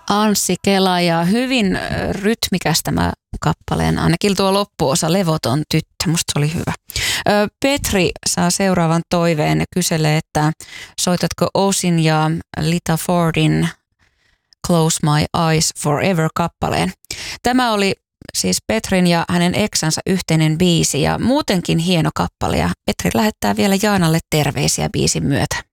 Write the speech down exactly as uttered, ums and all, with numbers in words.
Anssi Kela ja hyvin ö, rytmikäs tämä kappaleen, ainakin tuo loppuosa, Levoton tyttö, musta se oli hyvä. Ö, Petri saa seuraavan toiveen ja kyselee, että soitatko Osin ja Lita Fordin Close My Eyes Forever-kappaleen. Tämä oli siis Petrin ja hänen eksänsä yhteinen biisi ja muutenkin hieno kappale ja Petri lähettää vielä Jaanalle terveisiä biisin myötä.